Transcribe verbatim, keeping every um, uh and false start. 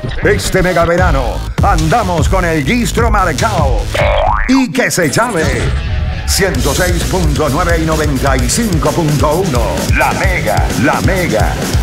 Este mega verano andamos con el Gistro marcao. Y que se llame ciento seis punto nueve y noventa y cinco punto uno. La Mega, La Mega.